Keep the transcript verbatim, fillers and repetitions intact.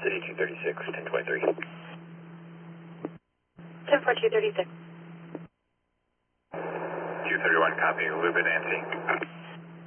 City two thirty-six, ten twenty-three. ten four two thirty-six. two thirty-one, copy. Lubin, Nancy.